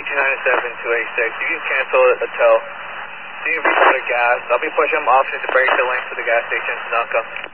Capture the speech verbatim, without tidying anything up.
two nine seven two eight six. You can cancel it a tow. So you can reach out of gas. I'll be pushing them options to break the link to the gas station in Sunoco.